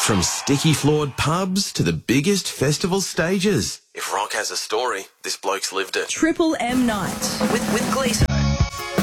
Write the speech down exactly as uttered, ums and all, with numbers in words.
From sticky-floored pubs to the biggest festival stages. If rock has a story, this bloke's lived it. Triple M Night with, with Gleeson.